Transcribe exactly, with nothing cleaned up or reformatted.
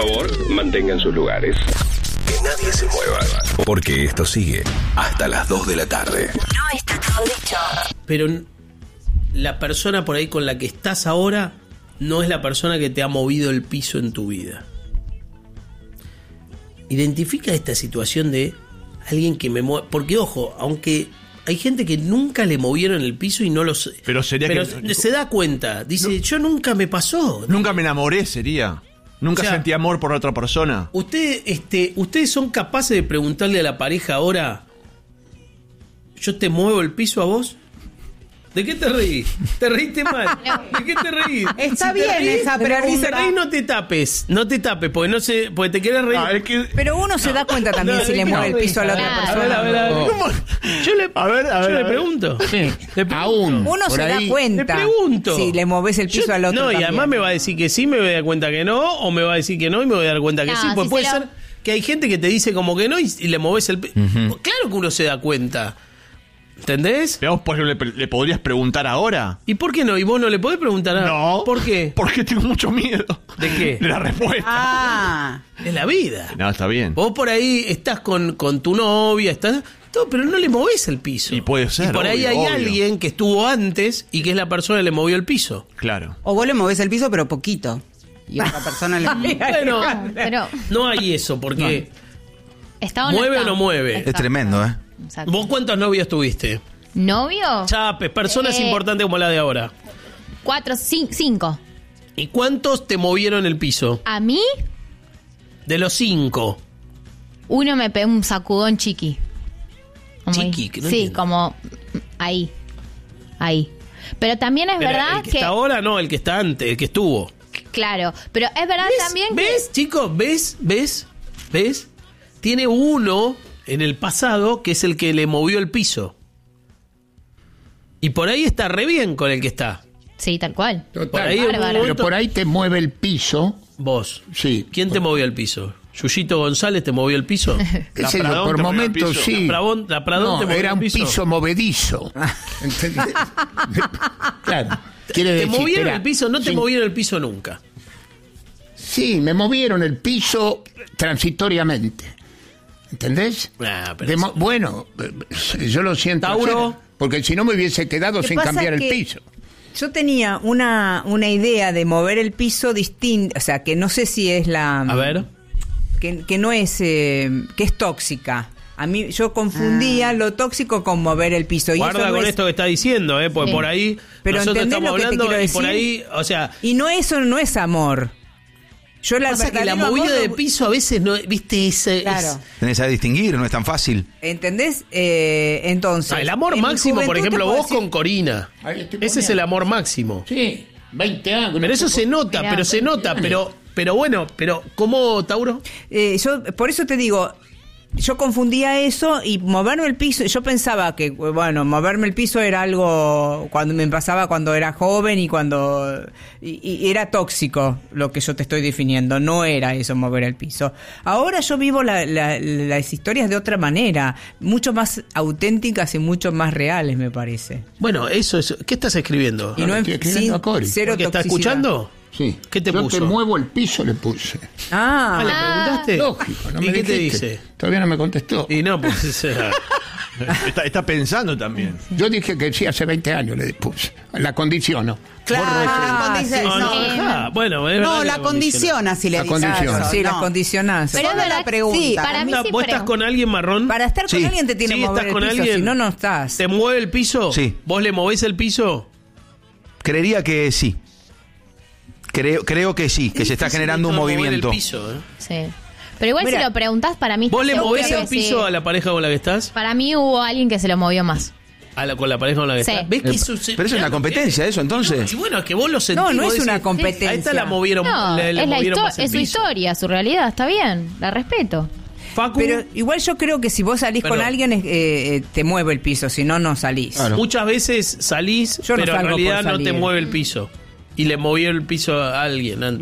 favor, mantengan sus lugares. Que nadie se mueva, porque esto sigue hasta las dos de la tarde. No está todo dicho. Pero la persona por ahí con la que estás ahora no es la persona que te ha movido el piso en tu vida. Identifica esta situación de alguien que me mueve. Porque, ojo, aunque hay gente que nunca le movieron el piso y no lo sé. Pero sería pero que. se da cuenta. Dice, no, yo nunca me pasó. Nunca me enamoré, sería. Nunca o sea, sentí amor por otra persona. Usted, este, ustedes son capaces de preguntarle a la pareja ahora: ¿yo te muevo el piso a vos? ¿De qué te reís? ¿Te reíste mal? ¿De qué te reís? Está si bien reís, esa pregunta. Si te reís, no te tapes. No te tapes, porque no sé, porque te querés reír. No, es que... Pero uno se da cuenta también no, si le mueve el piso a la otra a persona. ver, a ver, a ver. ¿Cómo? Yo le, A ver, a ver, yo a le ver. pregunto. Sí, Le pregunto. aún. Uno por se ahí, da cuenta Le pregunto. si le moves el piso Yo- al otro No, y también. además me va a decir que sí, me voy a dar cuenta que no, o me va a decir que no y me voy a dar cuenta que No, sí. Pues si puede se lo- ser que hay gente que te dice como que no y, y le moves el piso. Claro que uno se da cuenta. ¿Entendés? Pero vos, por ejemplo, le, le podrías preguntar ahora. ¿Y por qué no? ¿Y vos no le podés preguntar nada? No. ¿Por qué? Porque tengo mucho miedo. ¿De qué? De la respuesta. Ah, Es la vida. No, está bien. Vos por ahí estás con, con tu novia, estás todo, pero no le movés el piso. Y puede ser, Y por ahí obvio, hay obvio. alguien que estuvo antes y que es la persona que le movió el piso. Claro. O vos le movés el piso, pero poquito. Y otra persona le... Bueno, Pero no hay eso, porque está o no ¿mueve está. o no mueve? Exacto. Es tremendo, ¿eh? Exacto. ¿vos cuántas novias tuviste? ¿Novio? Chapes, personas Eh. importantes como la de ahora. Cuatro, cin- cinco. ¿Y cuántos te movieron el piso? A mí, De los cinco. uno me pegó un sacudón chiqui. Como Chiqui, ahí. que no Sí, entiendo. como ahí. Ahí. Pero también es Pero verdad el que, que... está ahora no, el que está antes, el que estuvo. Claro, pero es verdad ¿Ves? también que... ¿Ves, chicos? ¿Ves? ¿Ves? ¿Ves? Tiene uno en el pasado que es el que le movió el piso. Y por ahí está re bien con el que está. Sí, tal cual. Por Total. ahí en un Bárbaro. Pero momento- por ahí te mueve el piso. Vos. Sí. ¿Quién te movió el piso? ¿Yuyito González te movió el piso? ¿Qué La sé yo? Pradón Por te movió el momentos piso. sí. La Pradón- la Pradón no, te movió era el un piso. piso movedizo. ¿Entendés? Claro. Quiere ¿Te decir, movieron era el piso? No te sin- movieron el piso nunca. Sí, me movieron el piso transitoriamente. ¿Entendés? Ah, pero De mo- eso- bueno, eh, yo lo siento. Tauro. hacer, porque si no me hubiese quedado ¿Qué sin pasa cambiar el que- piso. yo tenía una, una idea de mover el piso distinta, o sea, que no sé si es la... A ver. Que, que no es... eh, que es tóxica. A mí, yo confundía Ah. lo tóxico con mover el piso. Y Guarda eso no con es- esto que está diciendo, ¿eh? Porque Sí. por ahí Pero nosotros ¿entendés estamos lo que te hablando quiero y por decir? ahí, o sea... Y no, eso no es amor. Yo la Pasa que la verdadero movida amor de lo- piso a veces no, viste, ese Claro. es- Tenés que distinguir, no es tan fácil. ¿Entendés? Eh, entonces... Ah, el amor en mi máximo, por juventud te ejemplo, puedo vos decir- con Corina. Ahí estoy Ese es el amor máximo. Sí, veinte años. Pero eso se nota, Mirá, pero se nota, pero pero bueno, pero ¿cómo, Tauro? Eh, yo, por eso te digo, yo confundía eso y moverme el piso. Yo pensaba que, bueno, moverme el piso era algo cuando me pasaba cuando era joven y cuando. Y, y era tóxico lo que yo te estoy definiendo. No era eso, mover el piso. Ahora yo vivo la- la- las historias de otra manera, mucho más auténticas y mucho más reales, me parece. Bueno, eso es. ¿Qué estás escribiendo? Y no en, estoy escribiendo a Cori. cero ¿Porque está toxicidad. escuchando? Sí. ¿Qué te yo puso? te muevo el piso, le puse. Ah, Ah, ¿le preguntaste? Lógico, no ¿Y me qué te dijiste. dice? Todavía no me contestó. Y no, pues o sea, Está, está pensando también. Yo dije que sí, hace veinte años le puse. La condiciono. Claro, Ah, condice- sí, no, no, sí. dejá. Bueno, es No, verdad la que condiciona si le La dices condiciona. eso, sí, no. las condicionás. Pero es Solo verdad, la pregunta. sí, para mí Anda, sí ¿vos estás pregu- con alguien marrón? Para estar con Sí. alguien te tiene Sí, que mover estás el con piso, alguien. si no, no estás. ¿Te mueve el piso? Sí. ¿Vos le movés el piso? Creería que sí. Creo, creo que sí, que se está generando un Esto de mover movimiento. El piso, ¿eh? Sí. Pero igual Mira, si lo preguntás, para mí... ¿Vos le seguro movés que el piso sí. a la pareja con la que estás? Para mí hubo alguien que se lo movió más. ¿A la, ¿Con la pareja con la que Sí. estás? ¿Ves que eso se- Pero eso es una competencia, eso, entonces. Y bueno, es que vos lo sentís. No, no vos es una decís, competencia. A esta la movieron, No, le, le es, la movieron histo- más el es su piso. historia, su realidad, está bien, la respeto. Facu, Pero igual yo creo que si vos salís Pero- con alguien eh, eh, te mueve el piso, si no, no salís. Claro. muchas veces salís, Yo no pero en salgo por realidad no te salir. mueve el piso. Y le movió el piso a alguien antes.